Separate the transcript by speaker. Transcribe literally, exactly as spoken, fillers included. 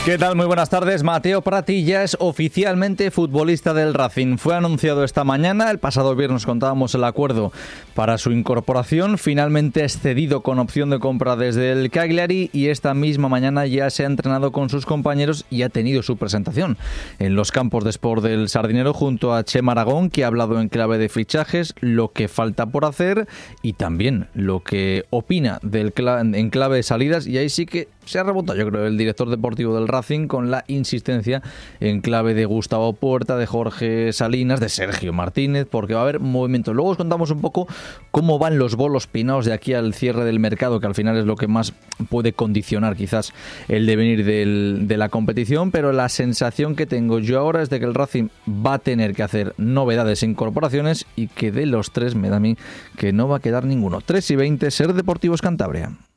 Speaker 1: ¿Qué tal? Muy buenas tardes. Mateo Prati ya es oficialmente futbolista del Racing. Fue anunciado esta mañana. El pasado viernes contábamos el acuerdo para su incorporación. Finalmente es cedido con opción de compra desde el Cagliari y esta misma mañana ya se ha entrenado con sus compañeros y ha tenido su presentación en los campos de Sport del Sardinero junto a Chema Aragón, que ha hablado en clave de fichajes, lo que falta por hacer y también lo que opina del cl- en clave de salidas. Y ahí sí que se ha rebotado, yo creo, el director deportivo del Racing con la insistencia en clave de Gustavo Puerta, de Jorge Salinas, de Sergio Martínez, porque va a haber movimientos. Luego os contamos un poco cómo van los bolos pinados de aquí al cierre del mercado, que al final es lo que más puede condicionar quizás el devenir del, de la competición, pero la sensación que tengo yo ahora es de que el Racing va a tener que hacer novedades e incorporaciones y que de los tres me da a mí que no va a quedar ninguno. tres y veinte, Ser Deportivos Cantabria.